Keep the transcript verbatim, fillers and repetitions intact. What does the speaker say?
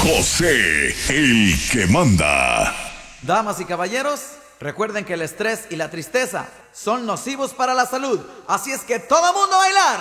José, el que manda. Damas y caballeros, recuerden que el estrés y la tristeza son nocivos para la salud. Así es que todo mundo a bailar.